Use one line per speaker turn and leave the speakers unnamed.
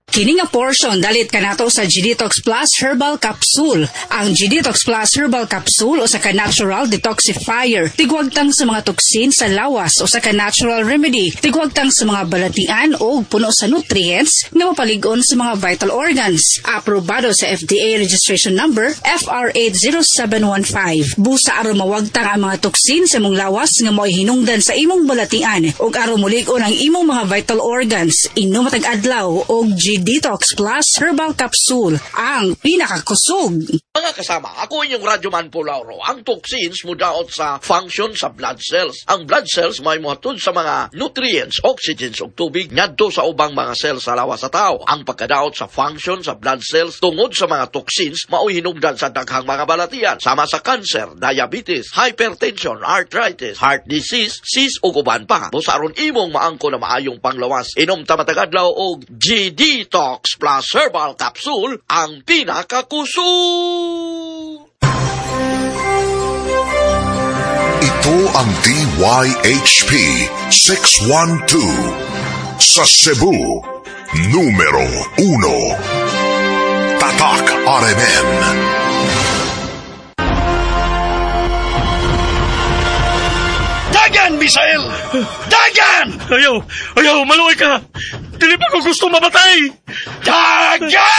Kini nga portion dalit kanato sa G-Detox Plus Herbal Capsule. Ang G-Detox Plus Herbal Capsule o sa ka-natural detoxifier. Tigwagtang sa mga toksin sa lawas o sa ka-natural remedy. Tigwagtang sa mga balatian o puno sa nutrients nga mapaligon sa mga vital organs. Aprobado sa FDA registration number FR80715. Busa aron mawagtang ang mga toksin sa imong lawas nga mo'y hinungdan sa imong balatian o aron mulig-on ang imong mga vital organs. Inom matag adlaw og G-Detox Plus Herbal Capsule, ang pinakakusog.
Mga kasama, ako inyong Radyoman Pulauro. Ang toxins mudaot sa function sa blood cells. Ang blood cells may muhatod sa mga nutrients, oxygens ug tubig ngadto sa ubang mga cells sa lawas sa tao. Ang pagkadaot sa function sa blood cells tungod sa mga toxins mao'y hinungdan sa daghang mga balatian sama sa cancer, diabetes, hypertension, arthritis, heart disease, sis ug uban pa. Busa aron imong maangko na maayong panglawas, inom ta matag adlaw og G-Detox Plus Herbal Capsule, ang pinakakusog.
Ito ang DYHP 612 sa Cebu, numero 1. Tatak RMN.
Dagan, Misael! Dagan!
Ayaw, maluwi ka! Dili pa ko gusto mamatay!
Dagan!